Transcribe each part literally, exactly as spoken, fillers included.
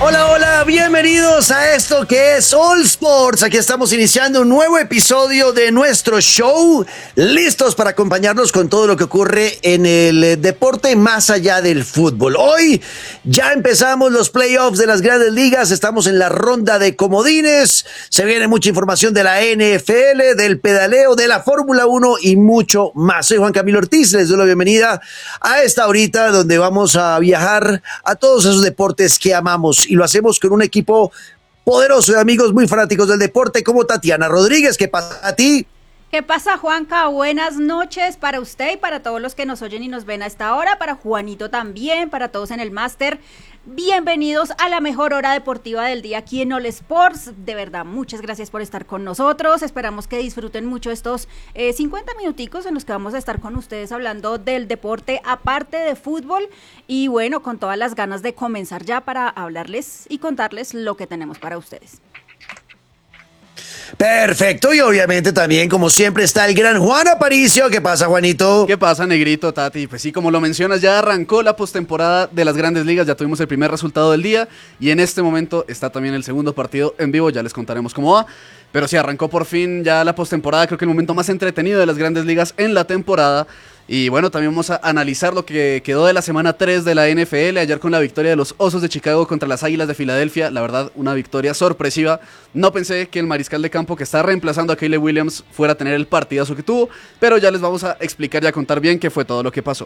Hola, hola, bienvenidos a esto que es All Sports. Aquí estamos iniciando un nuevo episodio de nuestro show, listos para acompañarnos con todo lo que ocurre en el deporte más allá del fútbol. Hoy ya empezamos los playoffs de las grandes ligas, estamos en la ronda de comodines, se viene mucha información de la N F L, del pedaleo, de la Fórmula uno y mucho más. Soy Juan Camilo Ortiz, les doy la bienvenida a esta horita donde vamos a viajar a todos esos deportes que amamos. Y lo hacemos con un equipo poderoso de amigos muy fanáticos del deporte como Tatiana Rodríguez. ¿Qué pasa a ti? ¿Qué pasa, Juanca? Buenas noches para usted y para todos los que nos oyen y nos ven a esta hora, para Juanito también, para todos en el máster. Bienvenidos a la mejor hora deportiva del día aquí en All Sports. De verdad, muchas gracias por estar con nosotros. Esperamos que disfruten mucho estos eh, cincuenta minuticos en los que vamos a estar con ustedes hablando del deporte aparte de fútbol. Y bueno, con todas las ganas de comenzar ya para hablarles y contarles lo que tenemos para ustedes. Perfecto, y obviamente también, como siempre, está el gran Juan Aparicio. ¿Qué pasa, Juanito? ¿Qué pasa, Negrito, Tati? Pues sí, como lo mencionas, ya arrancó la postemporada de las grandes ligas, ya tuvimos el primer resultado del día, y en este momento está también el segundo partido en vivo, ya les contaremos cómo va. Pero sí, arrancó por fin ya la postemporada, creo que el momento más entretenido de las grandes ligas en la temporada. Y bueno, también vamos a analizar lo que quedó de la semana tres de la N F L, ayer con la victoria de los Osos de Chicago contra las Águilas de Filadelfia. La verdad, una victoria sorpresiva. No pensé que el mariscal de campo que está reemplazando a Caleb Williams fuera a tener el partidazo que tuvo, pero ya les vamos a explicar y a contar bien qué fue todo lo que pasó.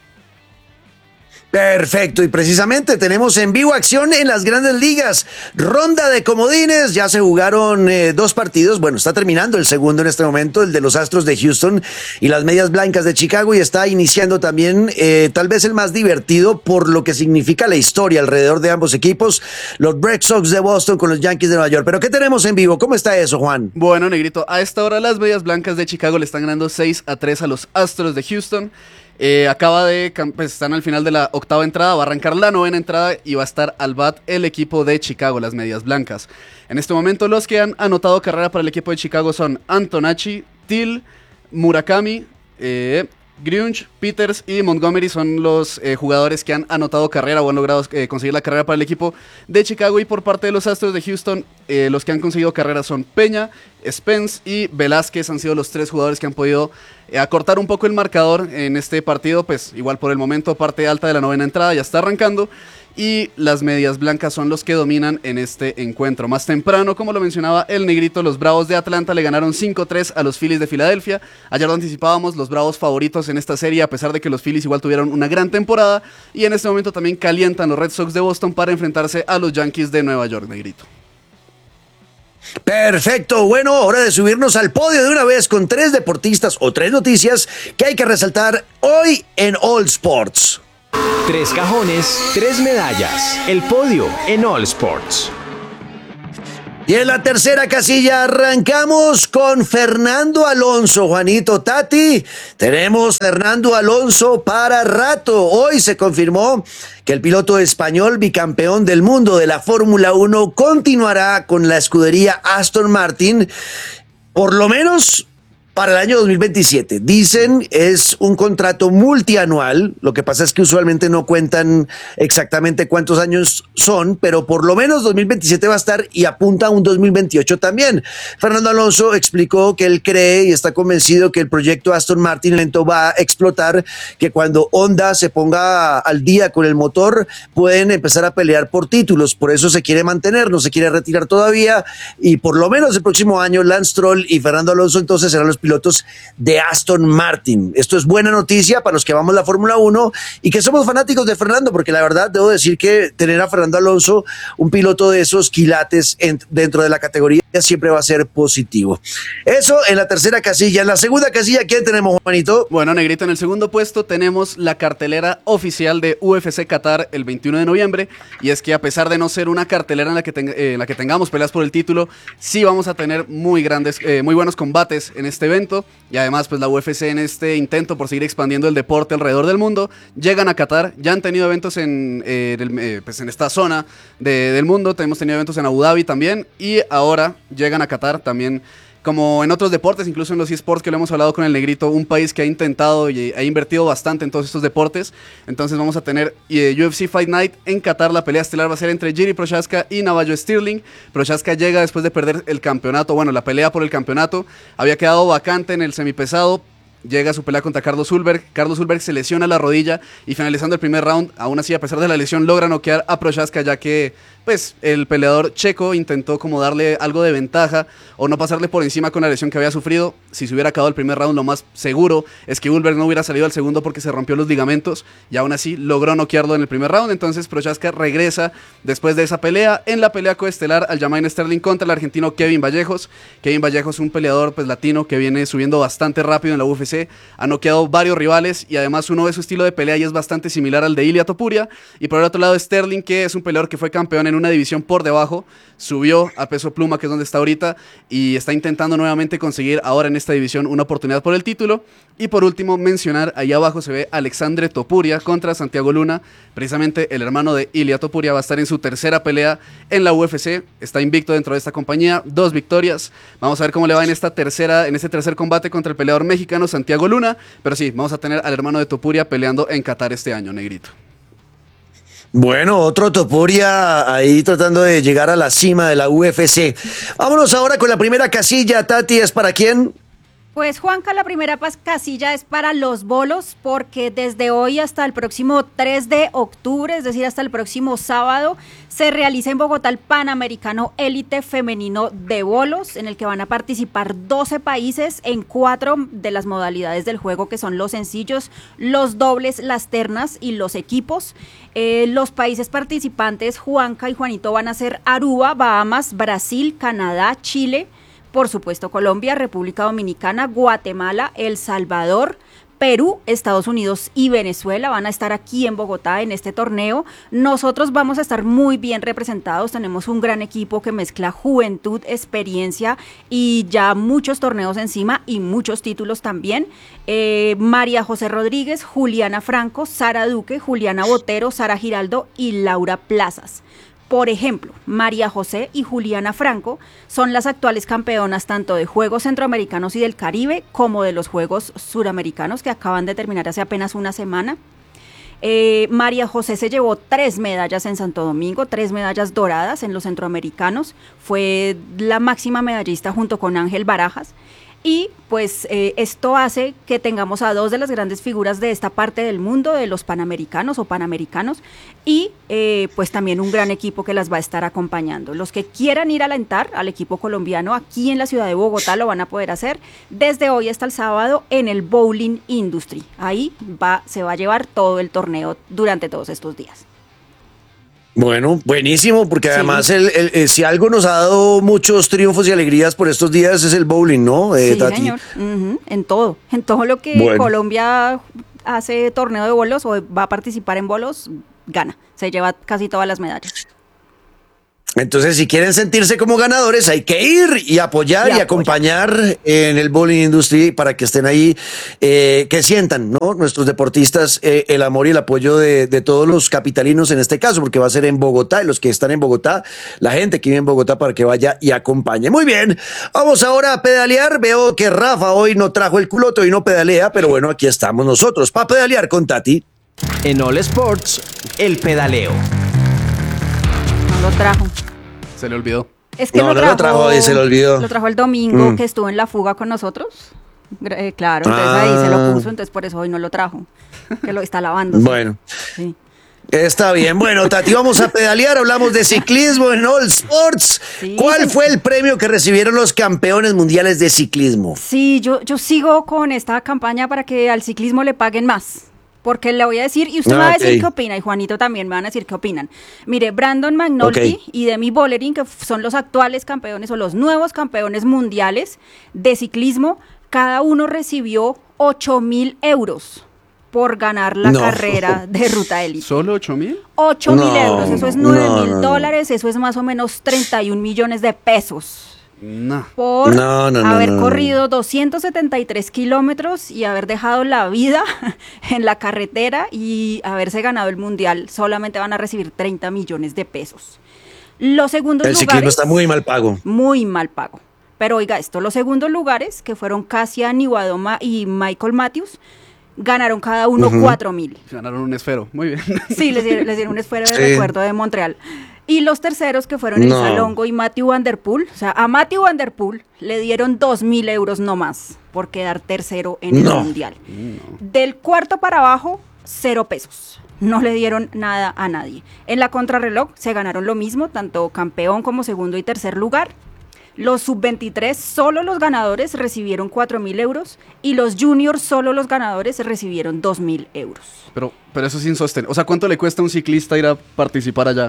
Perfecto, y precisamente tenemos en vivo acción en las grandes ligas, ronda de comodines, ya se jugaron eh, dos partidos, bueno, está terminando el segundo en este momento, el de los Astros de Houston y las Medias Blancas de Chicago, y está iniciando también eh, tal vez el más divertido por lo que significa la historia alrededor de ambos equipos, los Red Sox de Boston con los Yankees de Nueva York. Pero ¿qué tenemos en vivo? ¿Cómo está eso, Juan? Bueno, Negrito, a esta hora las Medias Blancas de Chicago le están ganando seis a tres a los Astros de Houston. Eh, acaba de, pues están al final de la octava entrada, va a arrancar la novena entrada y va a estar al bat el equipo de Chicago, las Medias Blancas. En este momento los que han anotado carrera para el equipo de Chicago son Antonacci, Till, Murakami, eh, Grunge, Peters y Montgomery son los eh, jugadores que han anotado carrera o han logrado eh, conseguir la carrera para el equipo de Chicago. Y por parte de los Astros de Houston, eh, los que han conseguido carrera son Peña, Spence y Velázquez. Han sido los tres jugadores que han podido eh, acortar un poco el marcador en este partido. Pues igual por el momento, parte alta de la novena entrada ya está arrancando. Y las Medias Blancas son los que dominan en este encuentro. Más temprano, como lo mencionaba el Negrito, los Bravos de Atlanta le ganaron cinco tres a los Phillies de Filadelfia. Ayer lo anticipábamos, los Bravos favoritos en esta serie, a pesar de que los Phillies igual tuvieron una gran temporada. Y en este momento también calientan los Red Sox de Boston para enfrentarse a los Yankees de Nueva York, Negrito. Perfecto, bueno, hora de subirnos al podio de una vez con tres deportistas o tres noticias que hay que resaltar hoy en All Sports. Tres cajones, tres medallas. El podio en All Sports. Y en la tercera casilla arrancamos con Fernando Alonso. Juanito, Tati, tenemos Fernando Alonso para rato. Hoy se confirmó que el piloto español bicampeón del mundo de la Fórmula uno continuará con la escudería Aston Martin, por lo menos para el año dos mil veintisiete. Dicen es un contrato multianual, lo que pasa es que usualmente no cuentan exactamente cuántos años son, pero por lo menos dos mil veintisiete va a estar y apunta a un dos mil veintiocho también. Fernando Alonso explicó que él cree y está convencido que el proyecto Aston Martin lento va a explotar, que cuando Honda se ponga al día con el motor pueden empezar a pelear por títulos, por eso se quiere mantener, no se quiere retirar todavía, y por lo menos el próximo año Lance Stroll y Fernando Alonso entonces serán los pilotos de Aston Martin. Esto es buena noticia para los que vamos la Fórmula uno y que somos fanáticos de Fernando, porque la verdad debo decir que tener a Fernando Alonso, un piloto de esos quilates en, dentro de la categoría, siempre va a ser positivo. Eso en la tercera casilla. En la segunda casilla, ¿quién tenemos, Juanito? Bueno, Negrito, en el segundo puesto tenemos la cartelera oficial de U F C Qatar el veintiuno de noviembre, y es que a pesar de no ser una cartelera en la que, ten, eh, en la que tengamos peleas por el título, sí vamos a tener muy grandes, eh, muy buenos combates en este evento, y además pues la U F C en este intento por seguir expandiendo el deporte alrededor del mundo, llegan a Qatar. Ya han tenido eventos en, eh, del, eh, pues en esta zona de, del mundo, hemos tenido eventos en Abu Dhabi también, y ahora llegan a Qatar también como en otros deportes, incluso en los eSports que lo hemos hablado con el Negrito, un país que ha intentado y ha invertido bastante en todos estos deportes. Entonces vamos a tener eh, U F C Fight Night en Qatar. La pelea estelar va a ser entre Jiri Prochazka y Navajo Sterling. Prochazka llega después de perder el campeonato, bueno, la pelea por el campeonato. Había quedado vacante en el semipesado. Llega a su pelea contra Carlos Ulberg. Carlos Ulberg se lesiona la rodilla y finalizando el primer round, aún así a pesar de la lesión, logra noquear a Prochazka, ya que pues el peleador checo intentó como darle algo de ventaja o no pasarle por encima con la lesión que había sufrido. Si se hubiera acabado el primer round, lo más seguro es que Ulberg no hubiera salido al segundo porque se rompió los ligamentos y aún así logró noquearlo en el primer round. Entonces Prochazka regresa después de esa pelea en la pelea coestelar Aljamain Sterling contra el argentino Kevin Vallejos. Kevin Vallejos, un peleador pues latino que viene subiendo bastante rápido en la U F C, ha noqueado varios rivales y además uno de su estilo de pelea y es bastante similar al de Ilia Topuria. Y por el otro lado Sterling, que es un peleador que fue campeón en una división por debajo, subió a peso pluma, que es donde está ahorita, y está intentando nuevamente conseguir ahora en esta división una oportunidad por el título. Y por último mencionar, ahí abajo se ve Alexandre Topuria contra Santiago Luna, precisamente el hermano de Ilia Topuria. Va a estar en su tercera pelea en la U F C, está invicto dentro de esta compañía, dos victorias. Vamos a ver cómo le va en esta tercera, en este tercer combate contra el peleador mexicano Santiago Luna, pero sí, vamos a tener al hermano de Topuria peleando en Qatar este año, Negrito. Bueno, otro Topuria ahí tratando de llegar a la cima de la U F C. Vámonos ahora con la primera casilla. Tati, ¿es para quién? Pues Juanca, la primera casilla es para los bolos, porque desde hoy hasta el próximo tres de octubre, es decir, hasta el próximo sábado, se realiza en Bogotá el Panamericano Élite Femenino de Bolos, en el que van a participar doce países en cuatro de las modalidades del juego, que son los sencillos, los dobles, las ternas y los equipos. Eh, los países participantes, Juanca y Juanito, van a ser Aruba, Bahamas, Brasil, Canadá, Chile, por supuesto Colombia, República Dominicana, Guatemala, El Salvador, Perú, Estados Unidos y Venezuela. Van a estar aquí en Bogotá en este torneo. Nosotros vamos a estar muy bien representados, tenemos un gran equipo que mezcla juventud, experiencia y ya muchos torneos encima y muchos títulos también. Eh, María José Rodríguez, Juliana Franco, Sara Duque, Juliana Botero, Sara Giraldo y Laura Plazas. Por ejemplo, María José y Juliana Franco son las actuales campeonas tanto de Juegos Centroamericanos y del Caribe como de los Juegos Suramericanos que acaban de terminar hace apenas una semana. Eh, María José se llevó tres medallas en Santo Domingo, tres medallas doradas en los centroamericanos. Fue la máxima medallista junto con Ángel Barajas. Y pues eh, esto hace que tengamos a dos de las grandes figuras de esta parte del mundo, de los panamericanos o panamericanos, y eh, pues también un gran equipo que las va a estar acompañando. Los que quieran ir a alentar al equipo colombiano aquí en la ciudad de Bogotá lo van a poder hacer desde hoy hasta el sábado en el Bowling Industry. Ahí va, se va a llevar todo el torneo durante todos estos días. Bueno, buenísimo, porque Sí. además el, el, el- si algo nos ha dado muchos triunfos y alegrías por estos días es el bowling, ¿no, eh, Sí, Tati? señor. Ujú, en todo, en todo lo que Bueno. Colombia hace torneo de bolos o va a participar en bolos, gana, se lleva casi todas las medallas. Entonces, si quieren sentirse como ganadores, hay que ir y apoyar Y y, apoyar. acompañar en el Bowling Industry para que estén ahí, eh, que sientan, ¿no? Nuestros deportistas eh, el amor y el apoyo de, de todos los capitalinos en este caso, porque va a ser en Bogotá y los que están en Bogotá, la gente que vive en Bogotá para que vaya y acompañe. Muy bien, vamos ahora a pedalear. Veo que Rafa hoy no trajo el culoto y no pedalea, pero bueno, aquí estamos nosotros para pedalear con Tati. En All Sports, el pedaleo. No lo trajo. Se le olvidó. Es que No, lo no trajo, lo trajo y se lo olvidó. Lo trajo el domingo Mm. que estuvo en la fuga con nosotros. Gra- eh, claro, entonces ahí se Ah. lo puso, entonces por eso hoy no lo trajo. Que lo está lavando. Bueno. Sí. Está bien, bueno, Tati, vamos a pedalear, hablamos de ciclismo en All Sports. Sí, ¿Cuál señor. fue el premio que recibieron los campeones mundiales de ciclismo? Sí, yo, yo sigo con esta campaña para que al ciclismo le paguen más. Porque le voy a decir, y usted me va a decir Ok. qué opina, y Juanito también me van a decir qué opinan. Mire, Brandon McNulty Ok. y Demi Vollering, que f- son los actuales campeones o los nuevos campeones mundiales de ciclismo, cada uno recibió ocho mil euros por ganar la No. carrera de Ruta Élite. ¿Solo ocho mil? ocho mil No, euros, eso es nueve no, mil no, no. dólares, eso es más o menos treinta y un millones de pesos. No. Por No, no, no, haber no, no. corrido doscientos setenta y tres kilómetros y haber dejado la vida en la carretera y haberse ganado el mundial, solamente van a recibir treinta millones de pesos. Los segundos El ciclismo lugares, está muy mal pago. muy mal pago. Pero oiga esto, los segundos lugares, que fueron Kasia Niwadoma y Michael Matthews, ganaron cada uno cuatro mil. Ganaron un esfero, muy bien. Sí, les dieron, les dieron un esfero de Sí. recuerdo de Montreal. Y los terceros, que fueron No. Elisa Longo y Matthew Van Der Poel, o sea, a Matthew Van Der Poel le dieron dos mil euros nomás por quedar tercero en el No. Mundial. Del cuarto para abajo, cero pesos. No le dieron nada a nadie. En la contrarreloj se ganaron lo mismo, tanto campeón como segundo y tercer lugar. Los sub veintitrés, solo los ganadores recibieron cuatro mil euros y los juniors, solo los ganadores recibieron dos mil euros. Pero, pero eso es insostenible. O sea, ¿cuánto le cuesta a un ciclista ir a participar allá?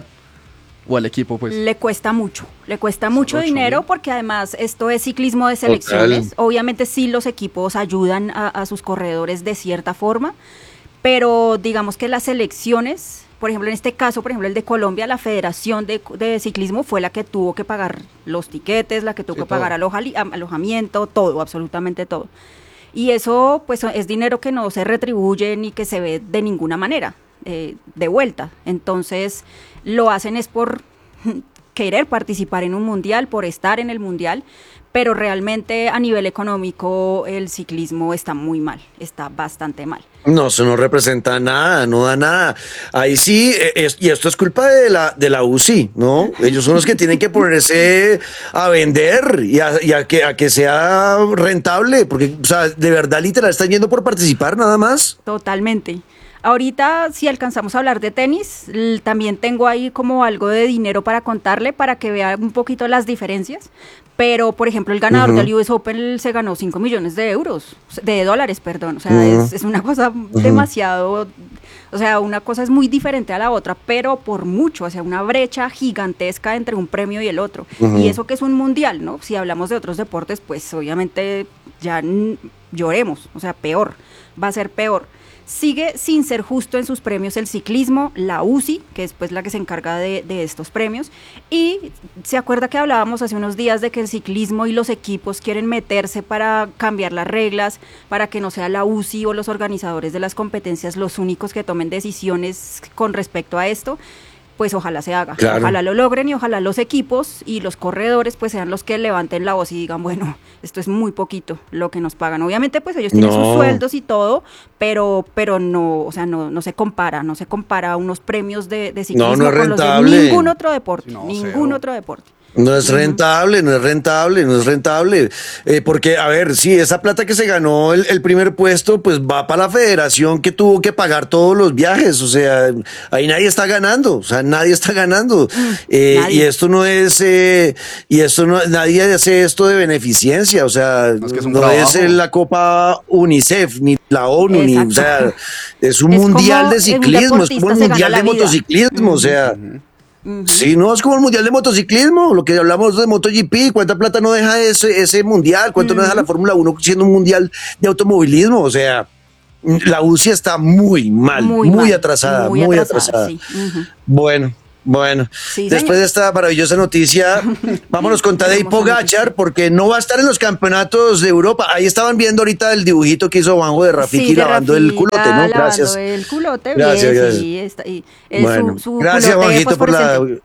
O al equipo, pues. Le cuesta mucho, le cuesta mucho ocho dinero mil. porque además esto es ciclismo de selecciones. Obviamente sí los equipos ayudan a, a sus corredores de cierta forma, pero digamos que las selecciones, por ejemplo en este caso, por ejemplo el de Colombia, la Federación de, de Ciclismo fue la que tuvo que pagar los tiquetes, la que tuvo Sí, que pagar todo. alojali- am- alojamiento, todo, absolutamente todo. Y eso pues es dinero que no se retribuye ni que se ve de ninguna manera eh, de vuelta. Entonces lo hacen es por querer participar en un mundial, por estar en el mundial, pero realmente a nivel económico el ciclismo está muy mal, está bastante mal. No, eso no representa nada, no da nada. Ahí sí, eh, es- y esto es culpa de la, de la U C I, ¿no? Ellos son los que tienen que ponerse a vender y a, y a que, a que sea rentable, porque, o sea, de verdad, literal, están yendo por participar nada más. Totalmente. Ahorita, si alcanzamos a hablar de tenis, l- también tengo ahí como algo de dinero para contarle para que vea un poquito las diferencias. Pero, por ejemplo, el ganador Ujú. del U S Open se ganó cinco millones de euros, de dólares, perdón. O sea, Ujú. es, es una cosa demasiado, o sea, una cosa es muy diferente a la otra, pero por mucho, o sea, una brecha gigantesca entre un premio y el otro. Ujú. Y eso que es un mundial, ¿no? Si hablamos de otros deportes, pues obviamente ya n- lloremos, o sea, peor, va a ser peor. Sigue sin ser justo en sus premios el ciclismo, la U C I, que es pues la que se encarga de, de estos premios, y se acuerda que hablábamos hace unos días de que el ciclismo y los equipos quieren meterse para cambiar las reglas, para que no sea la U C I o los organizadores de las competencias los únicos que tomen decisiones con respecto a esto. Pues ojalá se haga, Claro. ojalá lo logren y ojalá los equipos y los corredores pues sean los que levanten la voz y digan, bueno, esto es muy poquito lo que nos pagan. Obviamente pues ellos tienen No. sus sueldos y todo, pero pero no, o sea, no no se compara, no se compara a unos premios de, de ciclismo no es con los de rentable. ningún otro deporte, No, ningún cero. otro deporte. No es rentable, no es rentable, no es rentable. Eh, porque, a ver, sí, esa plata que se ganó el, el primer puesto, pues va para la federación que tuvo que pagar todos los viajes. O sea, ahí nadie está ganando. O sea, nadie está ganando. Eh, nadie. y esto no es, eh, y esto no, nadie hace esto de beneficencia. O sea, No, es que es un no trabajo. es la Copa UNICEF, ni la ONU, ni, o sea, Exacto. es un Es mundial como de un ciclismo, es como deportista el se gana mundial la de vida. motociclismo. O sea. Sí, no, es como el mundial de motociclismo, lo que hablamos de MotoGP, cuánta plata no deja ese, ese mundial, cuánto no deja la Fórmula uno siendo un mundial de automovilismo, o sea, la U C I está muy mal, muy, mal, atrasada, muy, atrasada. sí. Ujú. Bueno, bueno, Sí, después señor. de esta maravillosa noticia, vámonos con Tadej Tenemos una Pogacar, noticia. porque no va a estar en los campeonatos de Europa. Ahí estaban viendo ahorita el dibujito que hizo Juanjo de Rafiki Sí, de lavando el Rafita, culote, ¿no? Gracias. lavando el culote, Gracias, bien, gracias. sí, está, y, eh, Bueno, su, su gracias culote Juanjito por la... fosforescente.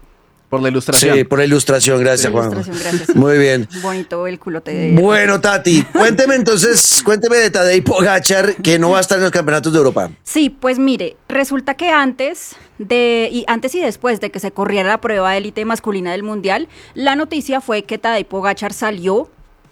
Por la ilustración. Sí, por la ilustración, gracias, Sí, Juan. ilustración, gracias. Muy bien. Bonito el culote de... Bueno, Tati, cuénteme entonces, cuénteme de Tadej Pogacar, que no va a estar en los campeonatos de Europa. Sí, pues mire, resulta que antes de y antes y después de que se corriera la prueba de élite masculina del mundial, la noticia fue que Tadej Pogacar salió,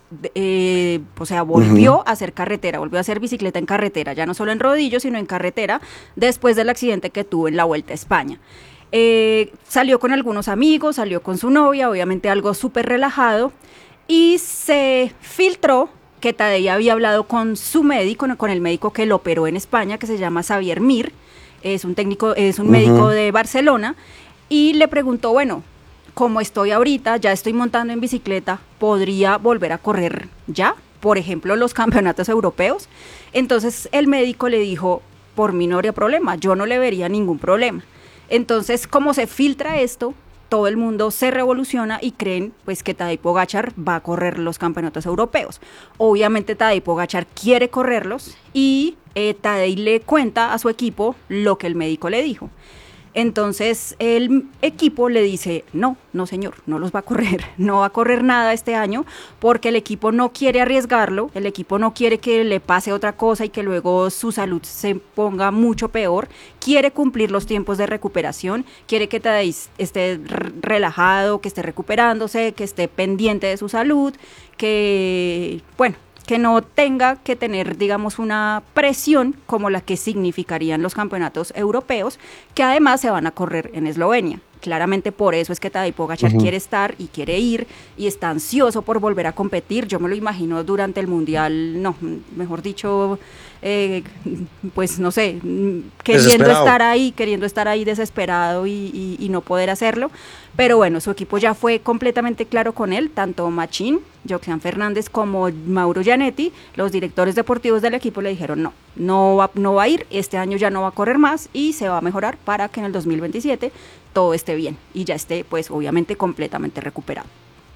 eh, o sea, volvió a hacer carretera, volvió a hacer bicicleta en carretera, ya no solo en rodillos, sino en carretera, después del accidente que tuvo en la Vuelta a España. Eh, salió con algunos amigos, salió con su novia, obviamente algo súper relajado, y se filtró que Tadej había hablado con su médico, con el médico que lo operó en España, que se llama Xavier Mir, es un técnico, es un médico de Barcelona, y le preguntó, bueno, como estoy ahorita, ya estoy montando en bicicleta, ¿podría volver a correr ya? Por ejemplo, los campeonatos europeos. Entonces el médico le dijo, por mí no habría problema, yo no le vería ningún problema. Entonces, como se filtra esto, todo el mundo se revoluciona y creen pues que Tadej Pogacar va a correr los campeonatos europeos. Obviamente Tadej Pogacar quiere correrlos y eh, Tadej le cuenta a su equipo lo que el médico le dijo. Entonces el equipo le dice, no, no señor, no los va a correr, no va a correr nada este año porque el equipo no quiere arriesgarlo, el equipo no quiere que le pase otra cosa y que luego su salud se ponga mucho peor, quiere cumplir los tiempos de recuperación, quiere que Tadej esté relajado, que esté recuperándose, que esté pendiente de su salud, que, bueno, que no tenga que tener, digamos, una presión como la que significarían los campeonatos europeos, que además se van a correr en Eslovenia. Claramente por eso es que Tadej Pogačar uh-huh. quiere estar y quiere ir y está ansioso por volver a competir. Yo me lo imagino durante el Mundial, no, mejor dicho, eh, pues no sé, queriendo estar ahí, queriendo estar ahí desesperado y, y, y no poder hacerlo. Pero bueno, su equipo ya fue completamente claro con él, tanto Machín, Joxean Fernández como Mauro Gianetti, los directores deportivos del equipo le dijeron no, no va, no va a ir, este año ya no va a correr más y se va a mejorar para que en el dos mil veintisiete todo esté bien y ya esté pues obviamente completamente recuperado.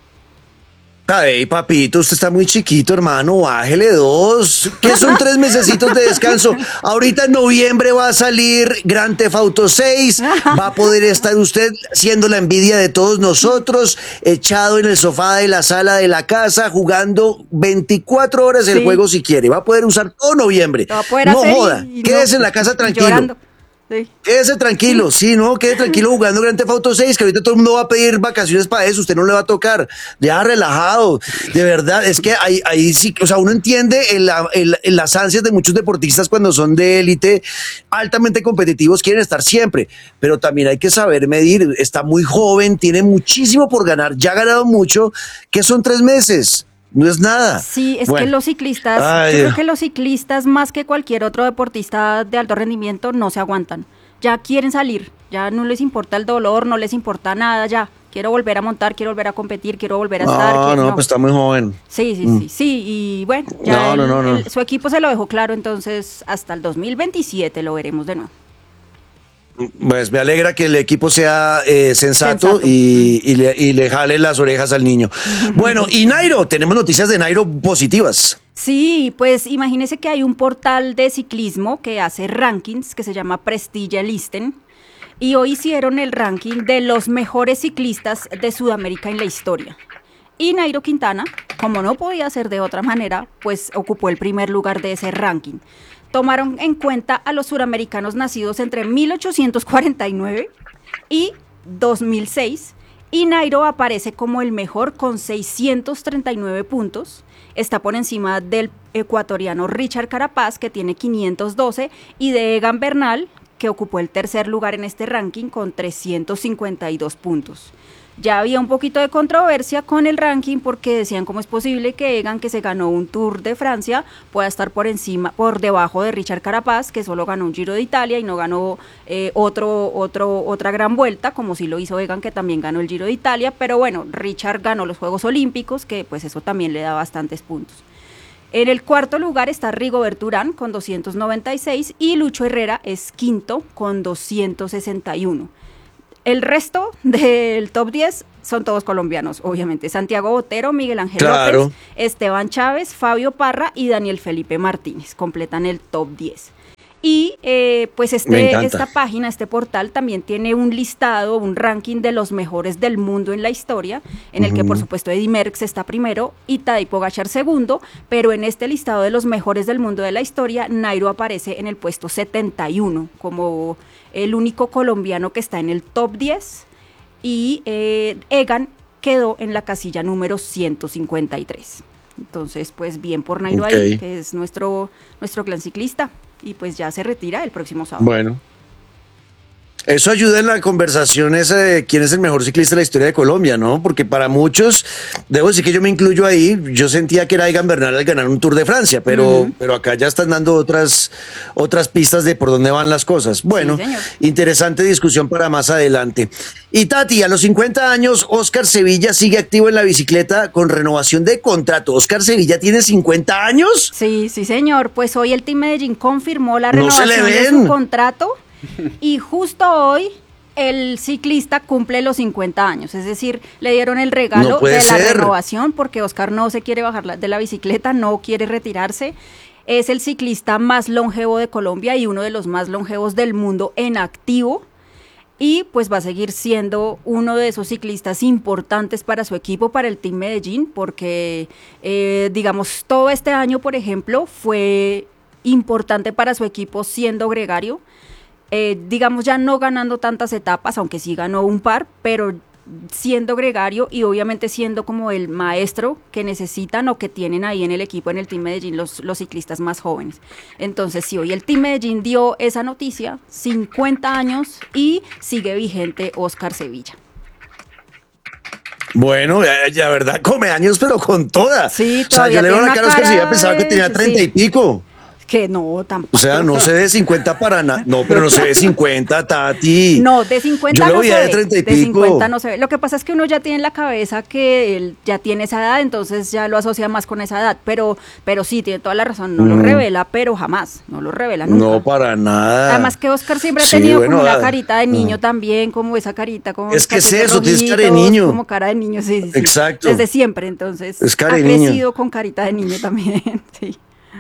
Ay, papito, usted está muy chiquito, hermano, bájele dos, que son tres mesecitos de descanso. Ahorita en noviembre va a salir Grand Theft Auto seis, va a poder estar usted siendo la envidia de todos nosotros, echado en el sofá de la sala de la casa, jugando veinticuatro horas el sí. juego si quiere, va a poder usar todo noviembre. No joda, quédese no, en la casa tranquilo. Llorando. Sí. Quédese tranquilo, sí, no, quédese tranquilo jugando Grand Theft Auto seis, que ahorita todo el mundo va a pedir vacaciones para eso, usted no le va a tocar, ya relajado, de verdad, es que ahí, ahí sí, o sea, uno entiende el, el, el, las ansias de muchos deportistas cuando son de élite, altamente competitivos, quieren estar siempre, pero también hay que saber medir, está muy joven, tiene muchísimo por ganar, ya ha ganado mucho, que son tres meses. No es nada. Sí, es bueno. que los ciclistas, Ay, yo creo que los ciclistas más que cualquier otro deportista de alto rendimiento no se aguantan. Ya quieren salir, ya no les importa el dolor, no les importa nada, ya. Quiero volver a montar, quiero volver a competir, quiero volver a no, estar. No, no, pues está muy joven. Sí, sí, mm. sí, sí, y bueno, ya no, el, no, no, no. El, su equipo se lo dejó claro, entonces hasta el dos mil veintisiete lo veremos de nuevo. Pues me alegra que el equipo sea eh, sensato, sensato. Y, y, le, y le jale las orejas al niño. Bueno, y Nairo, tenemos noticias de Nairo positivas. Sí, pues imagínese que hay un portal de ciclismo que hace rankings que se llama Prestige Listen y hoy hicieron el ranking de los mejores ciclistas de Sudamérica en la historia. Y Nairo Quintana, como no podía ser de otra manera, pues ocupó el primer lugar de ese ranking. Tomaron en cuenta a los suramericanos nacidos entre mil ochocientos cuarenta y nueve y dos mil seis, y Nairo aparece como el mejor con seiscientos treinta y nueve puntos, está por encima del ecuatoriano Richard Carapaz, que tiene quinientos doce, y de Egan Bernal, que ocupó el tercer lugar en este ranking con trescientos cincuenta y dos puntos. Ya había un poquito de controversia con el ranking porque decían cómo es posible que Egan, que se ganó un Tour de Francia, pueda estar por encima, por debajo de Richard Carapaz, que solo ganó un Giro de Italia y no ganó eh, otro, otro, otra gran vuelta, como sí lo hizo Egan, que también ganó el Giro de Italia, pero bueno, Richard ganó los Juegos Olímpicos, que pues eso también le da bastantes puntos. En el cuarto lugar está Rigobert Urán con doscientos noventa y seis y Lucho Herrera es quinto con doscientos sesenta y uno. El resto del top diez son todos colombianos, obviamente. Santiago Botero, Miguel Ángel claro. López, Esteban Chávez, Fabio Parra y Daniel Felipe Martínez completan el top diez. Y eh, pues este, esta página, este portal también tiene un listado, un ranking de los mejores del mundo en la historia, en el uh-huh. que por supuesto Eddy Merckx está primero y Tadej Pogačar segundo, pero en este listado de los mejores del mundo de la historia, Nairo aparece en el puesto setenta y uno como el único colombiano que está en el top diez, y eh, Egan quedó en la casilla número ciento cincuenta y tres. Entonces, pues bien por Nairo okay. ahí, que es nuestro, nuestro gran ciclista, y pues ya se retira el próximo sábado. Bueno. Eso ayuda en la conversación esa de quién es el mejor ciclista de la historia de Colombia, ¿no? Porque para muchos, debo decir que yo me incluyo ahí, yo sentía que era Egan Bernal al ganar un Tour de Francia, pero, uh-huh. pero acá ya están dando otras, otras pistas de por dónde van las cosas. Bueno, sí, interesante discusión para más adelante. Y Tati, a los cincuenta años, Óscar Sevilla sigue activo en la bicicleta con renovación de contrato. ¿Óscar Sevilla tiene cincuenta años? Sí, sí, señor. Pues hoy el Team Medellín confirmó la renovación no se le ven. de su contrato. Y justo hoy el ciclista cumple los cincuenta años, es decir, le dieron el regalo no de la ser. renovación porque Óscar no se quiere bajar de la bicicleta, no quiere retirarse. Es el ciclista más longevo de Colombia y uno de los más longevos del mundo en activo. y pues va a seguir siendo uno de esos ciclistas importantes para su equipo, para el Team Medellín, porque eh, digamos todo este año, por ejemplo, fue importante para su equipo siendo gregario, eh, digamos ya no ganando tantas etapas, aunque sí ganó un par, pero siendo gregario y obviamente siendo como el maestro que necesitan o que tienen ahí en el equipo, en el Team Medellín, los, los ciclistas más jóvenes. Entonces, sí, hoy el Team Medellín dio esa noticia, cincuenta años, y sigue vigente Oscar Sevilla. Bueno, la verdad, come años, pero con toda. Sí, o sea, yo le veo la cara a Oscar Sevilla, de... pensaba que tenía treinta sí. y pico. Que no, tampoco. O sea, no se ve cincuenta para nada. No, pero no se ve cincuenta, Tati. No, de cincuenta Yo lo no veía se de ve. treinta y De pico. cincuenta no se ve. Lo que pasa es que uno ya tiene en la cabeza que él ya tiene esa edad, entonces ya lo asocia más con esa edad. Pero, pero sí, tiene toda la razón. No Mm. lo revela, pero jamás. No lo revela nunca. No, para nada. Además que Oscar siempre ha Sí, tenido bueno, como una ah, carita de niño ah. también, como esa carita. Como Es que es cachetes eso, tienes cara de rojitos, niño. Como cara de niño, sí, sí, sí. Exacto. Desde siempre, entonces. Es cara ha de niño. crecido con carita de niño también, sí.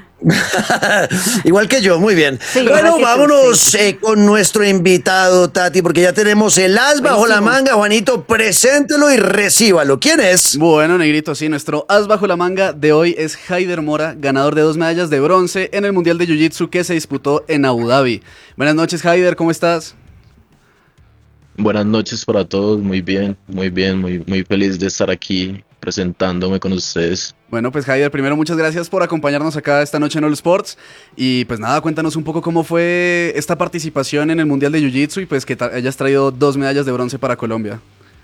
Igual que yo, muy bien. Sí, bueno, igual que tú, vámonos sí. eh, con nuestro invitado, Tati, porque ya tenemos el as bajo la Buenísimo. manga. Juanito, preséntelo y recíbalo. ¿Quién es? Bueno, negrito, sí, nuestro as bajo la manga de hoy es Haider Mora, ganador de dos medallas de bronce en el Mundial de Jiu-Jitsu que se disputó en Abu Dhabi. Buenas noches, Haider, ¿cómo estás? Buenas noches para todos, muy bien, muy bien, muy, muy feliz de estar aquí presentándome con ustedes. Bueno, pues Haider, primero muchas gracias por acompañarnos acá esta noche en All Sports. Y pues nada, cuéntanos un poco cómo fue esta participación en el Mundial de Jiu-Jitsu y pues que ta- hayas traído dos medallas de bronce para Colombia.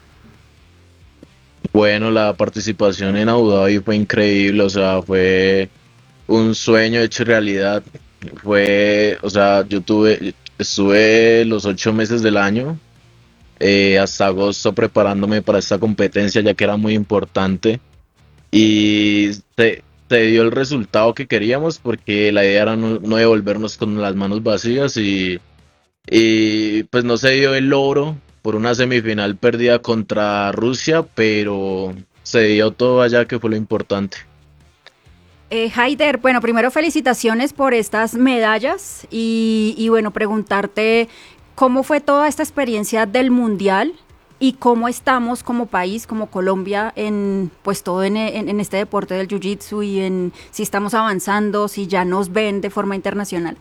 Bueno, la participación en Abu Dhabi fue increíble, o sea, fue un sueño hecho realidad. Fue, o sea, yo tuve, estuve los ocho meses del año, eh, hasta agosto preparándome para esta competencia, ya que era muy importante. Y se, se dio el resultado que queríamos, porque la idea era no, no devolvernos con las manos vacías y, y pues no se dio el logro por una semifinal perdida contra Rusia, pero se dio todo allá, que fue lo importante. Eh, Haider, bueno, primero felicitaciones por estas medallas y, y bueno, preguntarte cómo fue toda esta experiencia del Mundial y cómo estamos como país, como Colombia, en pues todo en, en, en este deporte del Jiu-Jitsu y en si estamos avanzando, si ya nos ven de forma internacional.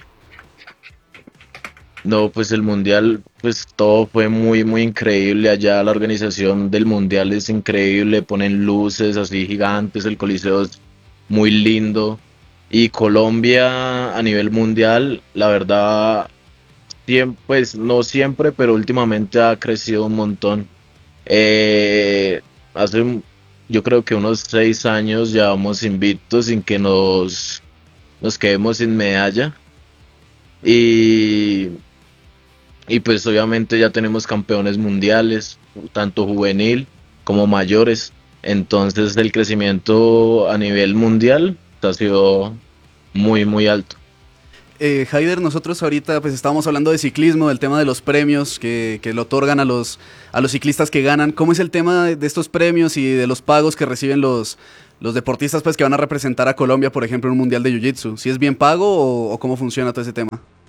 No, pues el mundial, pues todo fue muy, muy increíble allá. La organización del mundial es increíble, ponen luces así gigantes, el coliseo es muy lindo. Y Colombia a nivel mundial, la verdad, siempre, pues no siempre, pero últimamente ha crecido un montón. Eh, hace, un- yo creo que unos seis años ya vamos invictos sin que nos, nos quedemos sin medalla. Y Y pues obviamente ya tenemos campeones mundiales, tanto juvenil como mayores. Entonces el crecimiento a nivel mundial ha sido muy, muy alto. Eh, Haider, nosotros ahorita pues estábamos hablando de ciclismo, del tema de los premios que, que le otorgan a los, a los ciclistas que ganan. ¿Cómo es el tema de, de estos premios y de los pagos que reciben los, los deportistas pues que van a representar a Colombia, por ejemplo, en un mundial de Jiu-Jitsu? ¿Si es bien pago o, o cómo funciona todo ese tema?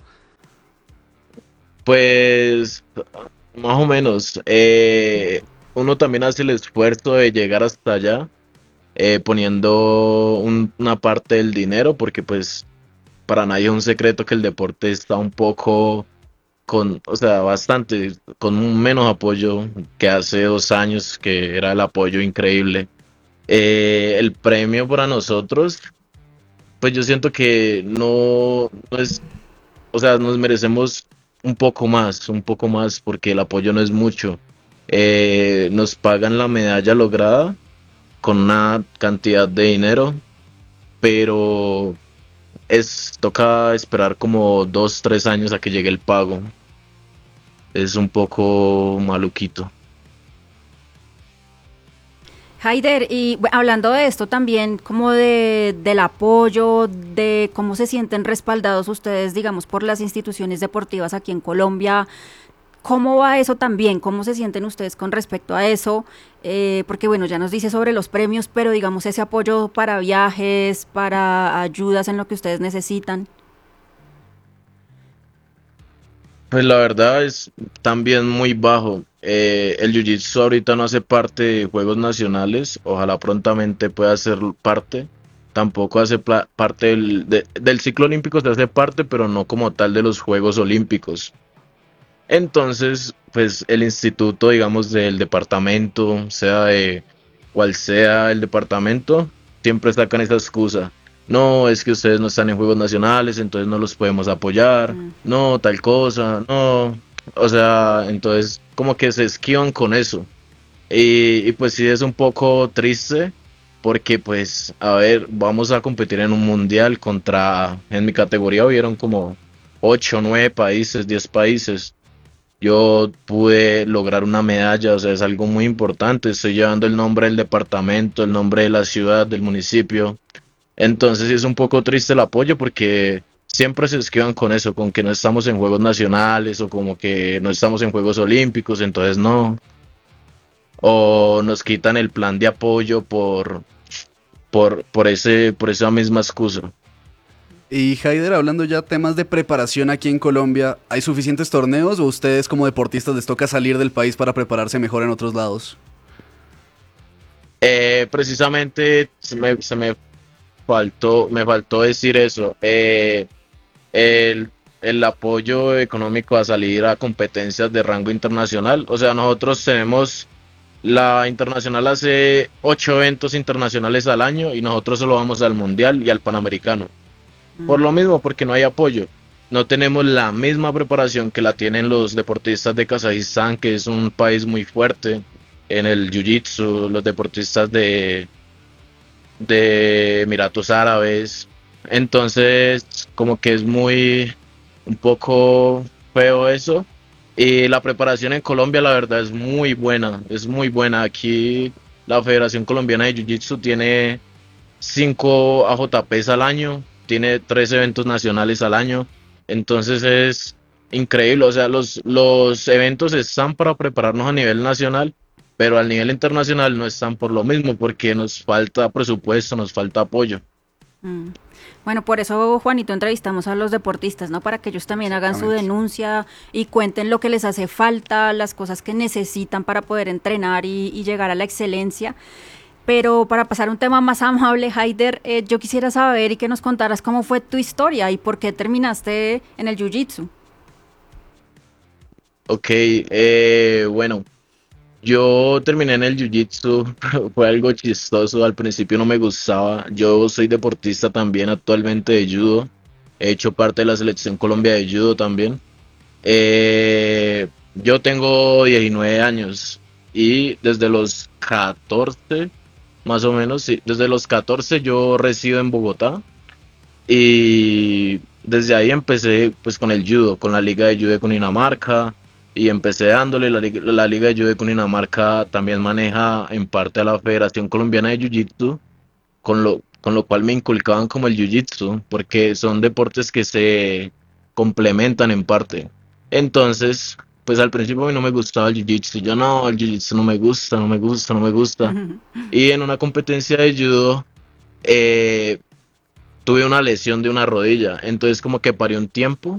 Pues más o menos, eh, uno también hace el esfuerzo de llegar hasta allá, eh, poniendo un- una parte del dinero, porque pues para nadie es un secreto que el deporte está un poco con, o sea, bastante, con un menos apoyo que hace dos años, que era el apoyo increíble. Eh, el premio para nosotros, pues yo siento que no, no es, o sea, nos merecemos un poco más, un poco más, porque el apoyo no es mucho. Eh, nos pagan la medalla lograda con una cantidad de dinero, pero es, toca esperar como dos, tres años a que llegue el pago. Es un poco maluquito. Haider, y bu- hablando de esto también, como de, del apoyo, de cómo se sienten respaldados ustedes, digamos, por las instituciones deportivas aquí en Colombia, ¿cómo va eso también? ¿Cómo se sienten ustedes con respecto a eso? Eh, porque bueno, ya nos dice sobre los premios, pero digamos ese apoyo para viajes, para ayudas en lo que ustedes necesitan. Pues la verdad es también muy bajo. Eh, el Jiu-Jitsu ahorita no hace parte de Juegos Nacionales, ojalá prontamente pueda ser parte. Tampoco hace pla- parte del, de- del ciclo olímpico, se hace parte, pero no como tal de los Juegos Olímpicos. Entonces, pues el instituto, digamos, del departamento, sea de cual sea el departamento, siempre sacan esa excusa. No, es que ustedes no están en Juegos Nacionales, entonces no los podemos apoyar. Mm. No, tal cosa, no. O sea, entonces como que se esquivan con eso. Y, y pues sí es un poco triste porque pues, a ver, vamos a competir en un mundial contra, en mi categoría hubieron como ocho, nueve países, diez países. Yo pude lograr una medalla, o sea, es algo muy importante. Estoy llevando el nombre del departamento, el nombre de la ciudad, del municipio. Entonces sí es un poco triste el apoyo porque siempre se esquivan con eso, con que no estamos en Juegos Nacionales o como que no estamos en Juegos Olímpicos, entonces no. O nos quitan el plan de apoyo por, por, por ese, por esa misma excusa. Y Haider, hablando ya temas de preparación aquí en Colombia, ¿hay suficientes torneos o ustedes como deportistas les toca salir del país para prepararse mejor en otros lados? Eh, precisamente se me, se me faltó, me faltó decir eso. Eh, el, el apoyo económico a salir a competencias de rango internacional. O sea, nosotros tenemos, la internacional hace ocho eventos internacionales al año y nosotros solo vamos al mundial y al panamericano. Por lo mismo, porque no hay apoyo. No tenemos la misma preparación que la tienen los deportistas de Kazajistán, que es un país muy fuerte en el jiu-jitsu, los deportistas de, de Emiratos Árabes. Entonces, como que es muy, un poco feo eso. Y la preparación en Colombia, la verdad, es muy buena, es muy buena. Aquí la Federación Colombiana de Jiu-Jitsu tiene cinco A J Ps al año, tiene tres eventos nacionales al año, entonces es increíble, o sea, los, los eventos están para prepararnos a nivel nacional, pero al nivel internacional no están por lo mismo, porque nos falta presupuesto, nos falta apoyo. Mm. Bueno, por eso, Juanito, entrevistamos a los deportistas, ¿no? Para que ellos también hagan su Exactamente. denuncia y cuenten lo que les hace falta, las cosas que necesitan para poder entrenar y, y llegar a la excelencia. Pero para pasar a un tema más amable, Haider, eh, yo quisiera saber y que nos contaras cómo fue tu historia y por qué terminaste en el Jiu-Jitsu. Ok, eh, bueno, yo terminé en el Jiu-Jitsu, fue algo chistoso, al principio no me gustaba, yo soy deportista también actualmente de judo, he hecho parte de la selección Colombia de judo también. Eh, yo tengo diecinueve años y desde los catorce, más o menos, sí, desde los catorce yo resido en Bogotá y desde ahí empecé pues con el judo, con la Liga de Judo de Cundinamarca y empecé dándole, la, lig- la Liga de Judo de Cundinamarca también maneja en parte a la Federación Colombiana de Jiu-Jitsu, con lo, con lo cual me inculcaban como el jiu-jitsu, porque son deportes que se complementan en parte. Entonces, pues al principio a mí no me gustaba el jiu-jitsu, yo no, el jiu-jitsu no me gusta, no me gusta, no me gusta. Y en una competencia de judo, eh, tuve una lesión de una rodilla, entonces como que paré un tiempo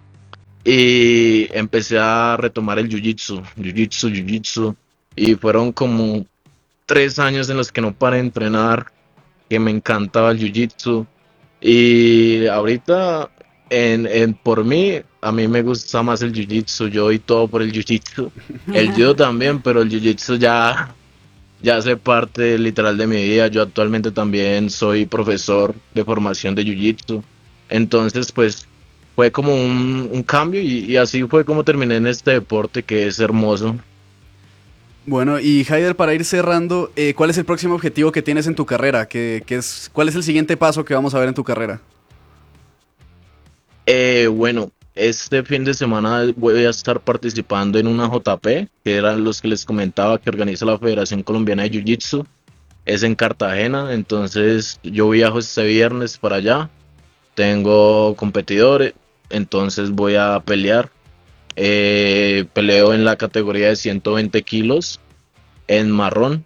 y empecé a retomar el jiu-jitsu, jiu-jitsu, jiu-jitsu, y fueron como tres años en los que no paré de entrenar, que me encantaba el jiu-jitsu. Y ahorita, en, en- por mí, a mí me gusta más el jiu-jitsu. Yo doy todo por el jiu-jitsu. El judo también, pero el jiu-jitsu ya, ya hace parte literal de mi vida. Yo actualmente también soy profesor de formación de jiu-jitsu. Entonces, pues, fue como un, un cambio y, y así fue como terminé en este deporte que es hermoso. Bueno, y Haider, para ir cerrando, eh, ¿cuál es el próximo objetivo que tienes en tu carrera? ¿Qué, qué es, ¿Cuál es el siguiente paso que vamos a ver en tu carrera? Eh, bueno, este fin de semana voy a estar participando en una J P, que eran los que les comentaba que organiza la Federación Colombiana de Jiu-Jitsu. Es en Cartagena, entonces yo viajo este viernes para allá. Tengo competidores, entonces voy a pelear. Eh, peleo en la categoría de ciento veinte kilos en marrón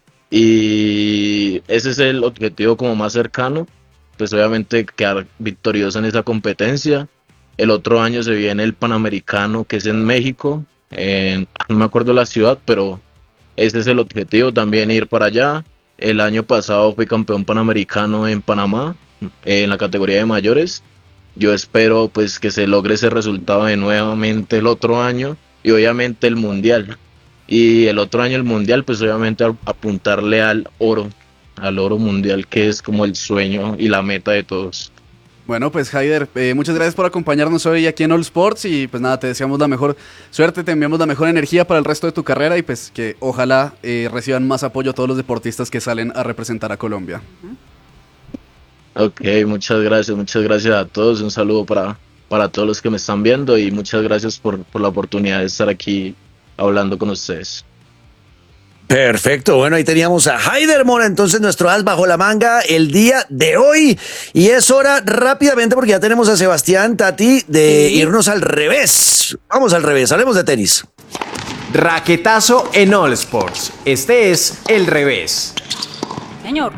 y ese es el objetivo como más cercano. Pues obviamente quedar victorioso en esa competencia El otro año se viene el Panamericano, que es en México, en- no me acuerdo la ciudad, pero ese es el objetivo, también ir para allá. El año pasado fui campeón panamericano en Panamá, eh, en la categoría de mayores. Yo espero pues que se logre ese resultado de nuevamente el otro año y obviamente el mundial. Y el otro año el mundial, pues obviamente a- apuntarle al oro, al oro mundial, que es como el sueño y la meta de todos. Bueno, pues Haider, eh, muchas gracias por acompañarnos hoy aquí en All Sports y pues nada, te deseamos la mejor suerte, te enviamos la mejor energía para el resto de tu carrera y pues que ojalá eh, reciban más apoyo todos los deportistas que salen a representar a Colombia. Ok, muchas gracias, muchas gracias a todos. Un saludo para, para todos los que me están viendo y muchas gracias por, por la oportunidad de estar aquí hablando con ustedes. Perfecto, bueno, ahí teníamos a Haider Mora, entonces nuestro as bajo la manga el día de hoy. Y es hora rápidamente, porque ya tenemos a Sebastián, Tati, de Sí. irnos al revés. Vamos al revés, hablemos de tenis. Raquetazo en All Sports. Este es el revés. Señor.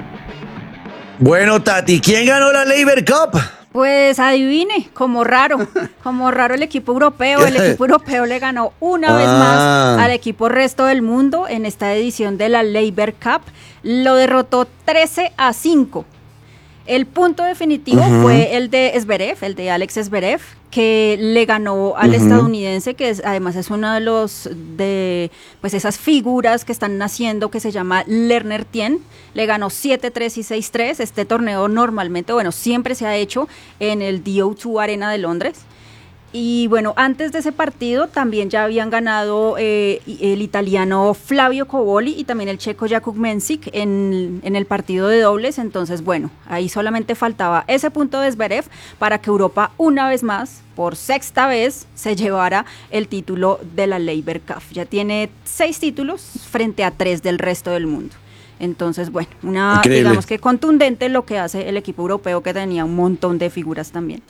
Bueno, Tati, ¿quién ganó la Labor Cup? Pues adivine, como raro, como raro el equipo europeo, el equipo europeo le ganó una vez Ah. más al equipo resto del mundo en esta edición de la Labor Cup, lo derrotó trece a cinco. El punto definitivo Ujú. fue el de Zverev, el de Alex Zverev, que le ganó al Ujú. estadounidense, que es, además es uno de los de pues esas figuras que están naciendo, que se llama Lerner Tien. Le ganó siete tres y seis tres. Este torneo normalmente, bueno, siempre se ha hecho en el D O dos Arena de Londres. Y bueno, antes de ese partido también ya habían ganado eh, el italiano Flavio Cobolli y también el checo Jakub Mensik en, en el partido de dobles. Entonces, bueno, ahí solamente faltaba ese punto de Zverev para que Europa una vez más, por sexta vez, se llevara el título de la Labor Cup. Ya tiene seis títulos frente a tres del resto del mundo. Entonces, bueno, una, Increíble. digamos que contundente lo que hace el equipo europeo, que tenía un montón de figuras también.